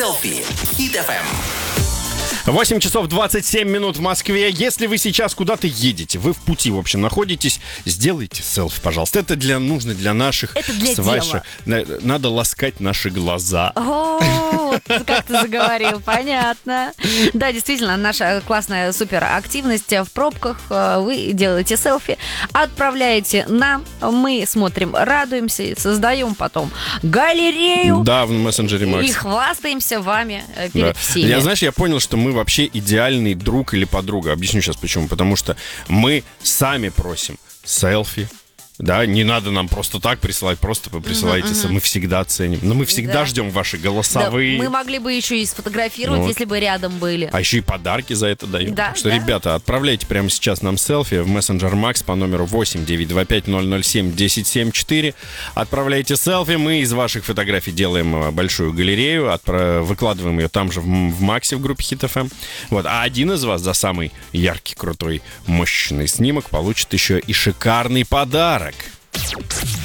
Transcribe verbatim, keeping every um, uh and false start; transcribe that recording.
Селфи. Хит эф эм. восемь часов двадцать семь минут в Москве. Если вы сейчас куда-то едете, вы в пути, в общем, находитесь, сделайте селфи, пожалуйста. Это для, нужно для наших... Это для дела. Надо ласкать наши глаза. О, как ты заговорил, понятно. Да, действительно, наша классная суперактивность в пробках. Вы делаете селфи, отправляете нам, мы смотрим, радуемся, создаем потом галерею. Да, в мессенджере Макс. И хвастаемся вами перед Да. всеми. Я, знаешь, я понял, что мы вообще идеальный друг или подруга. Объясню сейчас почему. Потому что мы сами просим селфи. Да, не надо нам просто так присылать, просто вы присылаете, uh-huh, uh-huh. мы всегда ценим. Но мы всегда да. ждем ваши голосовые. Да, мы могли бы еще и сфотографировать, вот. Если бы рядом были. А еще и подарки за это даем. Да, так что, да. ребята, отправляйте прямо сейчас нам селфи в мессенджер Макс по номеру восемь девятьсот двадцать пять ноль ноль семь десять семьдесят четыре. Отправляйте селфи, мы из ваших фотографий делаем большую галерею, отправ... выкладываем ее там же в, в Максе, в группе Хит эф эм. Вот. А один из вас за самый яркий, крутой, мощный снимок получит еще и шикарный подарок.